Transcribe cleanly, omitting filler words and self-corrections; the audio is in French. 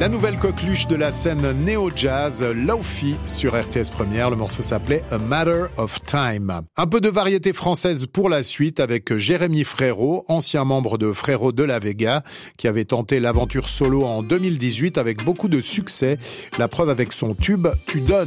La nouvelle coqueluche de la scène néo-jazz, Laufey, sur RTS Première. Le morceau s'appelait A Matter of Time. Un peu de variété française pour la suite avec Jérémy Frérot, ancien membre de Frérot de la Vega, qui avait tenté l'aventure solo en 2018 avec beaucoup de succès. La preuve avec son tube « Tu donnes ».